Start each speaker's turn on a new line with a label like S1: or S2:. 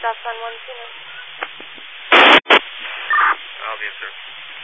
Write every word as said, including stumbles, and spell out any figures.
S1: stop sign one two nine.
S2: I'll be, sir.